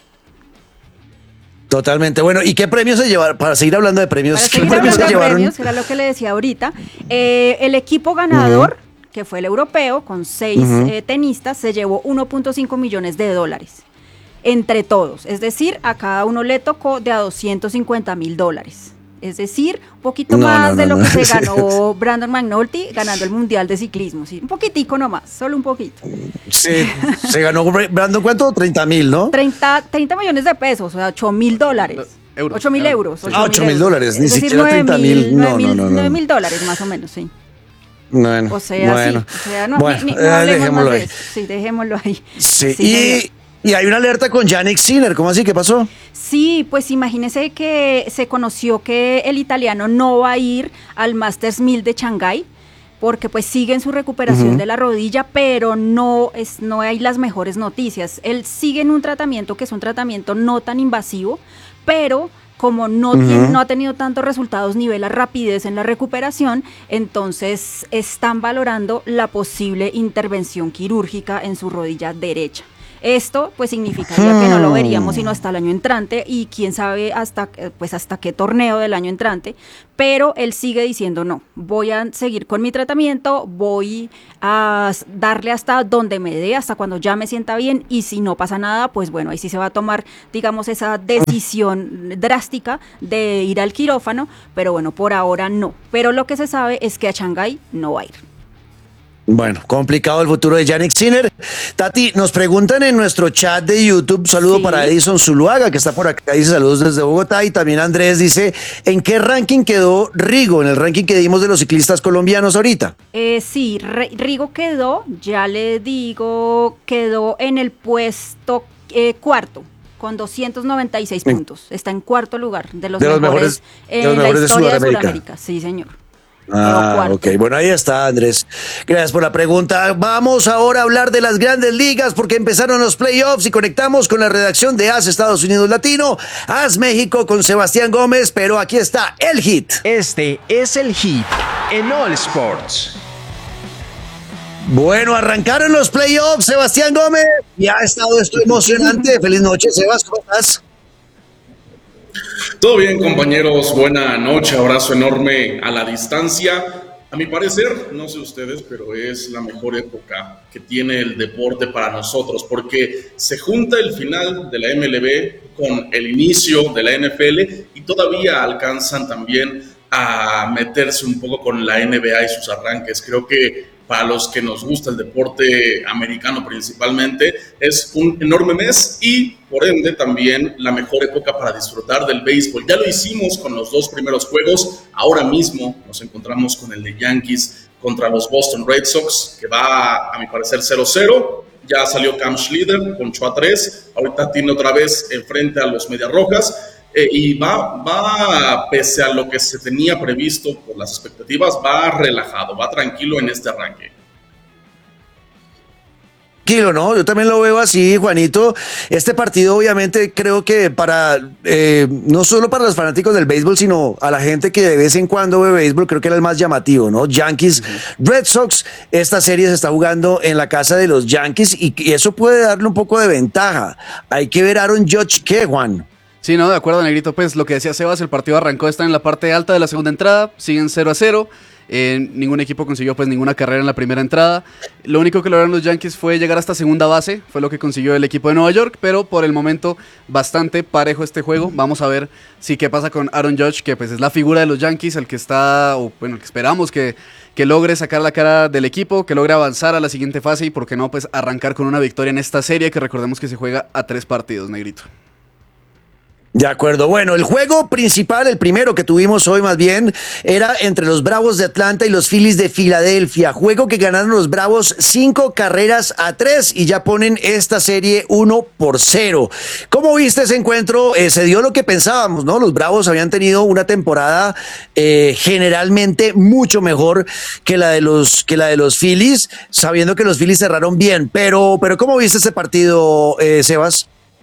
Totalmente. Bueno, ¿y qué premios se llevaron? Para seguir hablando de premios, Para ¿qué seguir premios hablando se de llevaron? premios, era lo que le decía ahorita, eh, el equipo ganador, que fue el europeo, con seis Ujú. eh, tenistas, se llevó uno punto cinco millones de dólares entre todos. Es decir, a cada uno le tocó de a doscientos cincuenta mil dólares. Es decir, un poquito No, más no, de no, lo no. que se ganó Brandon McNulty ganando el Mundial de Ciclismo. Sí, un poquitico nomás, solo un poquito. Sí, se ganó, Brandon, ¿cuánto? treinta mil, ¿no? treinta, treinta millones de pesos, o sea, ocho mil dólares. Euros. ocho mil Ah, euros. sí. Ah, ocho mil dólares, ni Es decir, siquiera nueve treinta mil, mil. No, nueve mil, no, no, no. nueve mil dólares más o menos, sí. Bueno, O sea, bueno. sí. O sea, no, Bueno, ni- ni- no eh, hablemos dejémoslo más de ahí. eso. Sí, dejémoslo ahí. Sí, Sí, señor. y, y hay una alerta con Yannick Sinner, ¿cómo así? ¿Qué pasó? Sí, pues imagínese que se conoció que el italiano no va a ir al Masters mil de Shanghái porque pues sigue en su recuperación Ujú. de la rodilla, pero no es no hay las mejores noticias. Él sigue en un tratamiento que es un tratamiento no tan invasivo, pero como no, Ujú. tiene- no ha tenido tantos resultados ni ve la rapidez en la recuperación, entonces están valorando la posible intervención quirúrgica en su rodilla derecha. Esto pues significaría que no lo veríamos sino hasta el año entrante y quién sabe hasta eh, pues hasta qué torneo del año entrante, pero él sigue diciendo no, voy a seguir con mi tratamiento, voy a s- darle hasta donde me dé, hasta cuando ya me sienta bien y si no pasa nada, pues bueno, ahí sí se va a tomar digamos esa decisión drástica de ir al quirófano, pero bueno, por ahora no, pero lo que se sabe es que a Shanghái no va a ir. Bueno, complicado el futuro de Yannick Sinner. Tati, nos preguntan en nuestro chat de YouTube, saludo Sí. para Edison Zuluaga, que está por acá, dice saludos desde Bogotá, y también Andrés dice, ¿en qué ranking quedó Rigo? En el ranking que dimos de los ciclistas colombianos ahorita. Eh, sí, Re- Rigo quedó, ya le digo, quedó en el puesto eh, cuarto, con doscientos noventa y seis En- puntos. Está en cuarto lugar de los De los mejores, mejores- de en los la mejores de historia de Sudamérica. Sudamérica. Sí, señor. Ah, cuarto. ok. Bueno, ahí está, Andrés. Gracias por la pregunta. Vamos ahora a hablar de las grandes ligas porque empezaron los playoffs y conectamos con la redacción de A S Estados Unidos Latino, A S México con Sebastián Gómez, pero aquí está el hit. Este es el hit en All Sports. Bueno, arrancaron los playoffs, Sebastián Gómez. Y ha estado esto emocionante. Feliz noche, Sebas. ¿Cómo estás? Todo bien, compañeros. Buena noche. Abrazo enorme a la distancia. A mi parecer, no sé ustedes, pero es la mejor época que tiene el deporte para nosotros, porque se junta el final de la M L B con el inicio de la N F L y todavía alcanzan también a meterse un poco con la N B A y sus arranques. Creo que para los que nos gusta el deporte americano principalmente, es un enorme mes y por ende también la mejor época para disfrutar del béisbol. Ya lo hicimos con los dos primeros juegos, ahora mismo nos encontramos con el de Yankees contra los Boston Red Sox, que va a mi parecer cero cero, ya salió Cam Schlieder, ponchó a tres, ahorita tiene otra vez enfrente a los Medias Rojas, Eh, y va, va, pese a lo que se tenía previsto por las expectativas, va relajado, va tranquilo en este arranque. Tranquilo, ¿no? Yo también lo veo así, Juanito. Este partido obviamente creo que para, eh, no solo para los fanáticos del béisbol, sino a la gente que de vez en cuando ve béisbol, creo que era el más llamativo, ¿no? Yankees, uh-huh. Red Sox, esta serie se está jugando en la casa de los Yankees y, y eso puede darle un poco de ventaja. Hay que ver a Aaron Judge, ¿qué, Juan? Sí, no, de acuerdo, Negrito, pues lo que decía Sebas, el partido arrancó, está en la parte alta de la segunda entrada, siguen cero a cero, eh, ningún equipo consiguió pues ninguna carrera en la primera entrada, lo único que lograron los Yankees fue llegar hasta segunda base, fue lo que consiguió el equipo de Nueva York, pero por el momento bastante parejo este juego. Vamos a ver si qué pasa con Aaron Judge, que pues es la figura de los Yankees, el que está, o bueno, el que esperamos que, que logre sacar la cara del equipo, que logre avanzar a la siguiente fase y por qué no pues arrancar con una victoria en esta serie que recordemos que se juega a tres partidos, Negrito. De acuerdo, bueno, el juego principal, el primero que tuvimos hoy más bien, era entre los Bravos de Atlanta y los Phillies de Filadelfia, juego que ganaron los Bravos cinco carreras a tres y ya ponen esta serie uno por cero. ¿Cómo viste ese encuentro? Eh, se dio lo que pensábamos, ¿no? Los Bravos habían tenido una temporada eh, generalmente mucho mejor que la de los, que la de los Phillies, sabiendo que los Phillies cerraron bien, pero, pero ¿cómo viste ese partido, eh, Sebas?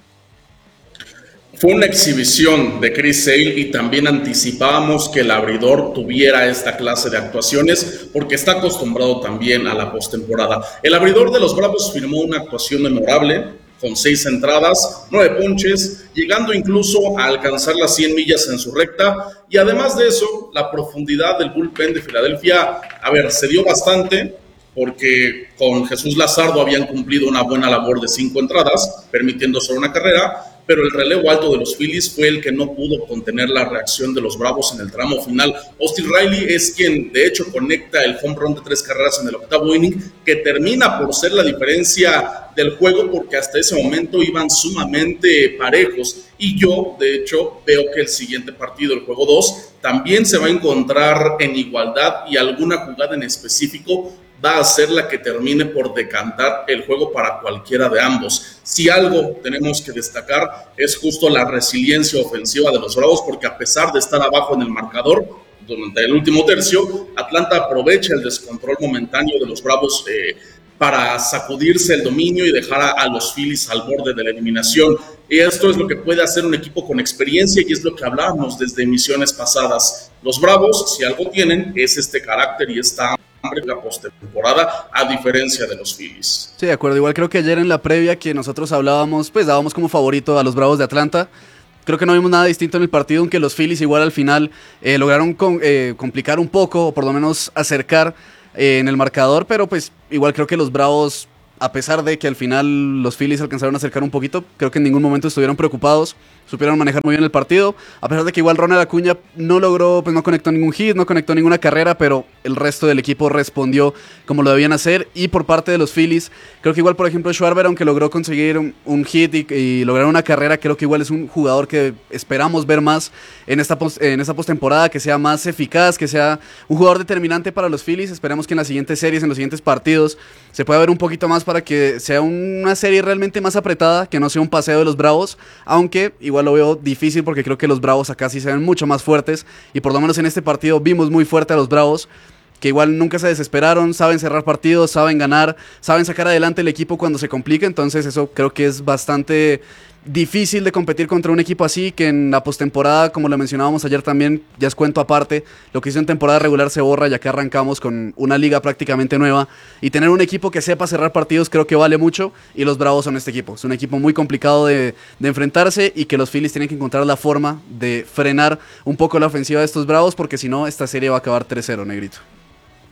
Fue una exhibición de Chris Sale y también anticipábamos que el abridor tuviera esta clase de actuaciones porque está acostumbrado también a la postemporada. El abridor de los Bravos firmó una actuación memorable con seis entradas, nueve ponches, llegando incluso a alcanzar las cien millas en su recta y además de eso, la profundidad del bullpen de Filadelfia, a ver, se dio bastante porque con Jesús Lazardo habían cumplido una buena labor de cinco entradas, permitiendo solo una carrera, pero el relevo alto de los Phillies fue el que no pudo contener la reacción de los Bravos en el tramo final. Austin Riley es quien de hecho conecta el home run de tres carreras en el octavo inning, que termina por ser la diferencia del juego porque hasta ese momento iban sumamente parejos y yo de hecho veo que el siguiente partido, el juego dos, también se va a encontrar en igualdad y alguna jugada en específico va a ser la que termine por decantar el juego para cualquiera de ambos. Si algo tenemos que destacar es justo la resiliencia ofensiva de los Bravos, porque a pesar de estar abajo en el marcador durante el último tercio, Atlanta aprovecha el descontrol momentáneo de los Bravos eh, para sacudirse el dominio y dejar a, a los Phillies al borde de la eliminación. Y esto es lo que puede hacer un equipo con experiencia y es lo que hablábamos desde emisiones pasadas. Los Bravos, si algo tienen, es este carácter y esta la postemporada, a diferencia de los Phillies. Sí, de acuerdo. Igual creo que ayer en la previa que nosotros hablábamos, pues dábamos como favorito a los Bravos de Atlanta. Creo que no vimos nada distinto en el partido, aunque los Phillies igual al final eh, lograron con, eh, complicar un poco, o por lo menos acercar eh, en el marcador, pero pues igual creo que los Bravos, a pesar de que al final los Phillies alcanzaron a acercar un poquito, creo que en ningún momento estuvieron preocupados, supieron manejar muy bien el partido, a pesar de que igual Ronald Acuña no logró, pues no conectó ningún hit, no conectó ninguna carrera, pero el resto del equipo respondió como lo debían hacer. Y por parte de los Phillies, creo que igual por ejemplo Schwarber, aunque logró conseguir un, un hit y, y lograr una carrera, creo que igual es un jugador que esperamos ver más en esta, post, en esta postemporada, que sea más eficaz, que sea un jugador determinante para los Phillies. Esperemos que en las siguientes series, en los siguientes partidos, se pueda ver un poquito más para que sea una serie realmente más apretada, que no sea un paseo de los Bravos, aunque igual lo veo difícil porque creo que los Bravos acá sí se ven mucho más fuertes y por lo menos en este partido vimos muy fuerte a los Bravos, que igual nunca se desesperaron, saben cerrar partidos, saben ganar, saben sacar adelante el equipo cuando se complica. Entonces eso creo que es bastante difícil de competir contra un equipo así, que en la postemporada, como lo mencionábamos ayer también, ya es cuento aparte, lo que hizo en temporada regular se borra, ya que arrancamos con una liga prácticamente nueva, y tener un equipo que sepa cerrar partidos creo que vale mucho, y los Bravos son este equipo. Es un equipo muy complicado de, de enfrentarse, y que los Phillies tienen que encontrar la forma de frenar un poco la ofensiva de estos Bravos, porque si no, esta serie va a acabar tres cero, Negrito.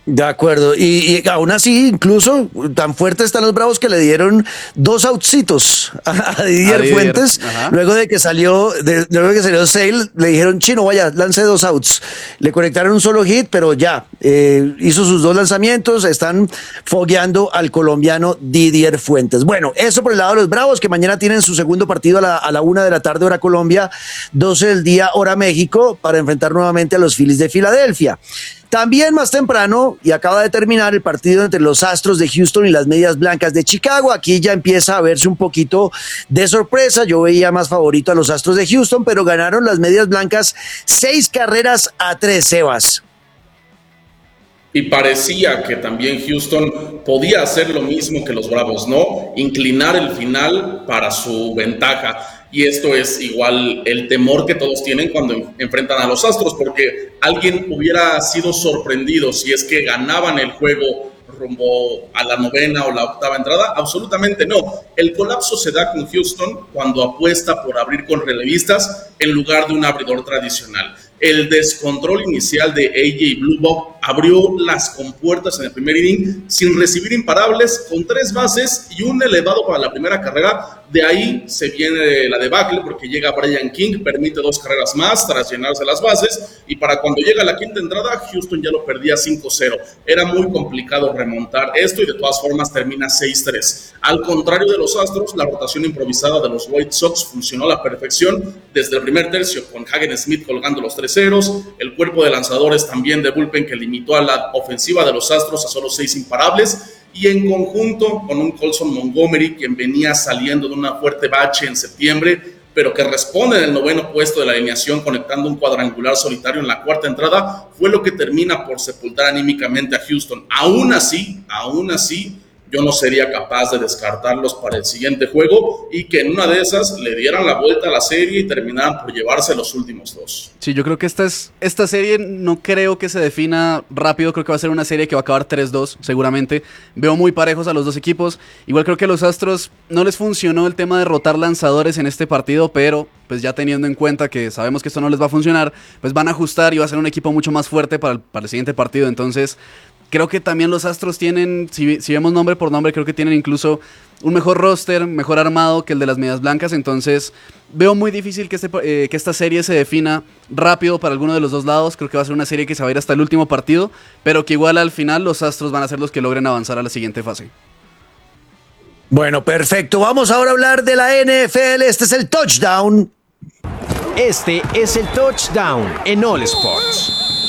De acuerdo, y, y aún así, incluso tan fuertes están los Bravos que le dieron dos outsitos a, a Didier, A Didier, Fuentes. ajá. Luego de que salió, de, luego de que salió Sale, le dijeron, Chino, vaya, lance dos outs. Le conectaron un solo hit, pero ya, eh, hizo sus dos lanzamientos, están fogueando al colombiano Didier Fuentes. Bueno, eso por el lado de los Bravos, que mañana tienen su segundo partido a la, a la una de la tarde, hora Colombia, doce del día, hora México, para enfrentar nuevamente a los Phillies de Filadelfia. También más temprano, y acaba de terminar el partido entre los Astros de Houston y las Medias Blancas de Chicago. Aquí ya empieza a verse un poquito de sorpresa. Yo veía más favorito a los Astros de Houston, pero ganaron las Medias Blancas seis carreras a tres, Sebas. Y parecía que también Houston podía hacer lo mismo que los Bravos, ¿no? Inclinar el final para su ventaja. Y esto es igual el temor que todos tienen cuando enfrentan a los Astros, porque alguien hubiera sido sorprendido si es que ganaban el juego rumbo a la novena o la octava entrada. Absolutamente no. El colapso se da con Houston cuando apuesta por abrir con relevistas en lugar de un abridor tradicional. El descontrol inicial de A J Blubach abrió las compuertas en el primer inning sin recibir imparables, con tres bases y un elevado para la primera carrera. De ahí se viene la debacle porque llega Brian King, permite dos carreras más tras llenarse las bases, y para cuando llega la quinta entrada, Houston ya lo perdía cinco cero. Era muy complicado remontar esto y de todas formas termina seis tres. Al contrario de los Astros, la rotación improvisada de los White Sox funcionó a la perfección desde el primer tercio, con Hagen Smith colgando los tres ceros, el cuerpo de lanzadores también de bullpen que limitó a la ofensiva de los Astros a solo seis imparables, y en conjunto con un Colson Montgomery quien venía saliendo de una fuerte bache en septiembre, pero que responde en el noveno puesto de la alineación conectando un cuadrangular solitario en la cuarta entrada, fue lo que termina por sepultar anímicamente a Houston. Aún así, aún así, yo no sería capaz de descartarlos para el siguiente juego y que en una de esas le dieran la vuelta a la serie y terminaran por llevarse los últimos dos. Sí, yo creo que esta, es, esta serie no creo que se defina rápido, creo que va a ser una serie que va a acabar tres dos seguramente. Veo muy parejos a los dos equipos. Igual creo que a los Astros no les funcionó el tema de rotar lanzadores en este partido, pero pues ya teniendo en cuenta que sabemos que esto no les va a funcionar, pues van a ajustar y va a ser un equipo mucho más fuerte para el, para el siguiente partido. Entonces creo que también los Astros tienen, si, si vemos nombre por nombre, creo que tienen incluso un mejor roster, mejor armado que el de las Medias Blancas. Entonces veo muy difícil que, este, eh, que esta serie se defina rápido para alguno de los dos lados. Creo que va a ser una serie que se va a ir hasta el último partido, pero que igual al final los Astros van a ser los que logren avanzar a la siguiente fase. Bueno, perfecto. Vamos ahora a hablar de la N F L. Este es el touchdown. Este es el touchdown en All Sports.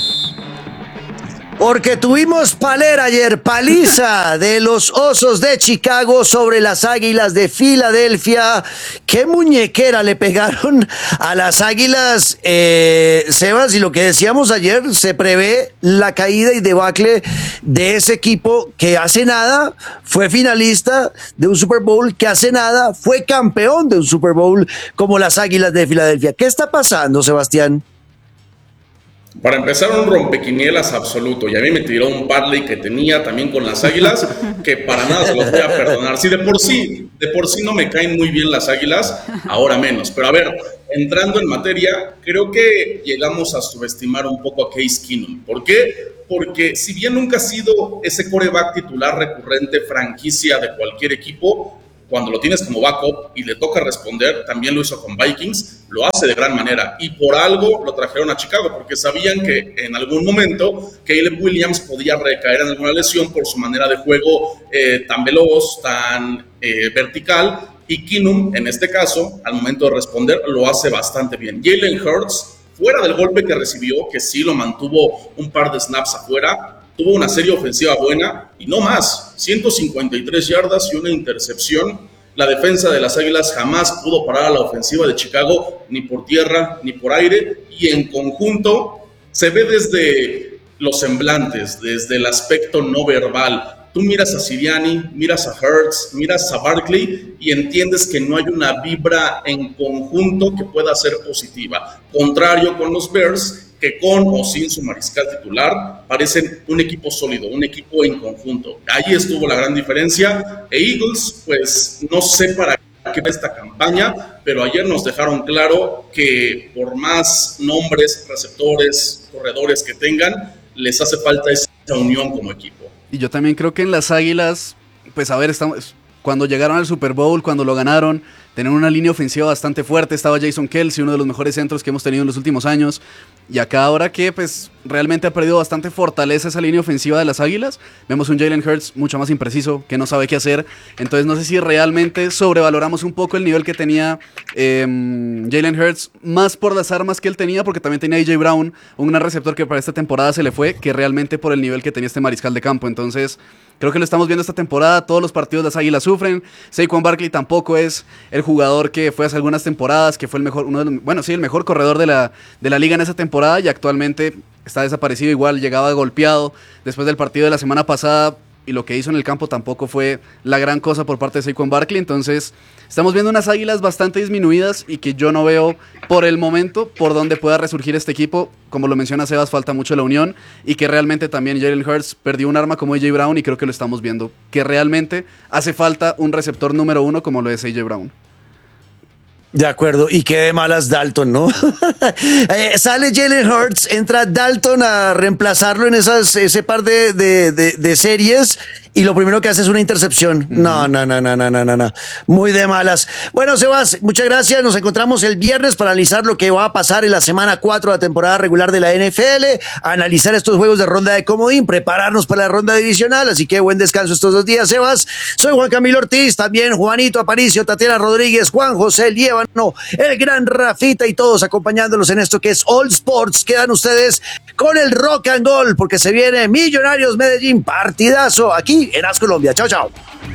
Porque tuvimos palera ayer, paliza de los Osos de Chicago sobre las Águilas de Filadelfia. Qué muñequera le pegaron a las Águilas, eh, Sebas, y lo que decíamos ayer, se prevé la caída y debacle de ese equipo que hace nada fue finalista de un Super Bowl, que hace nada fue campeón de un Super Bowl como las Águilas de Filadelfia. ¿Qué está pasando, Sebastián? Para empezar, un rompequinielas absoluto. Y a mí me tiró un parlay que tenía también con las Águilas, que para nada se los voy a perdonar. Si de por sí, de por sí no me caen muy bien las Águilas, ahora menos. Pero a ver, entrando en materia, creo que llegamos a subestimar un poco a Case Keenum. ¿Por qué? Porque si bien nunca ha sido ese quarterback titular recurrente, franquicia de cualquier equipo, cuando lo tienes como backup y le toca responder, también lo hizo con Vikings, lo hace de gran manera, y por algo lo trajeron a Chicago, porque sabían que en algún momento Caleb Williams podía recaer en alguna lesión por su manera de juego eh, tan veloz, tan eh, vertical, y Keenum, en este caso, al momento de responder, lo hace bastante bien. Jalen Hurts, fuera del golpe que recibió, que sí lo mantuvo un par de snaps afuera, tuvo una serie ofensiva buena y no más, ciento cincuenta y tres yardas y una intercepción. La defensa de las Águilas jamás pudo parar a la ofensiva de Chicago, ni por tierra ni por aire, y en conjunto se ve desde los semblantes, desde el aspecto no verbal. Tú miras a Sirianni, miras a Hurts, miras a Barkley y entiendes que no hay una vibra en conjunto que pueda ser positiva. Contrario con los Bears, que con o sin su mariscal titular parecen un equipo sólido, un equipo en conjunto. Ahí estuvo la gran diferencia. E Eagles, pues no sé para qué va esta campaña, pero ayer nos dejaron claro que por más nombres, receptores, corredores que tengan, les hace falta ese unión como equipo. Y yo también creo que en las Águilas, pues a ver, estamos, cuando llegaron al Super Bowl, cuando lo ganaron, tenían una línea ofensiva bastante fuerte, estaba Jason Kelce, uno de los mejores centros que hemos tenido en los últimos años, y acá ahora que pues realmente ha perdido bastante fortaleza esa línea ofensiva de las Águilas, vemos un Jalen Hurts mucho más impreciso, que no sabe qué hacer, entonces no sé si realmente sobrevaloramos un poco el nivel que tenía eh, Jalen Hurts, más por las armas que él tenía, porque también tenía A J Brown, un gran receptor que para esta temporada se le fue, que realmente por el nivel que tenía este mariscal de campo, entonces creo que lo estamos viendo esta temporada, todos los partidos las Águilas sufren, Saquon Barkley tampoco es el jugador que fue hace algunas temporadas, que fue el mejor, uno de los, bueno sí, el mejor corredor de la, de la liga en esa temporada, y actualmente está desaparecido, igual llegaba golpeado después del partido de la semana pasada, y lo que hizo en el campo tampoco fue la gran cosa por parte de Saquon Barkley, entonces estamos viendo unas Águilas bastante disminuidas y que yo no veo por el momento por dónde pueda resurgir este equipo. Como lo menciona Sebas, falta mucho la unión, y que realmente también Jalen Hurts perdió un arma como A J Brown, y creo que lo estamos viendo, que realmente hace falta un receptor número uno como lo es A J Brown. De acuerdo, y qué de malas Dalton, ¿no? eh, sale Jalen Hurts, entra Dalton a reemplazarlo en esas, ese par de, de, de, de series, y lo primero que hace es una intercepción. Uh-huh. No, no, no, no, no, no, no, no. Muy de malas. Bueno, Sebas, muchas gracias. Nos encontramos el viernes para analizar lo que va a pasar en la semana cuatro de la temporada regular de la N F L, analizar estos juegos de ronda de comodín, prepararnos para la ronda divisional. Así que buen descanso estos dos días, Sebas. Soy Juan Camilo Ortiz, también Juanito Aparicio, Tatiana Rodríguez, Juan José Liévano, el gran Rafita, y todos acompañándolos en esto que es All Sports. Quedan ustedes con el rock and roll, porque se viene Millonarios Medellín, partidazo aquí en A S Colombia. Chao, chao.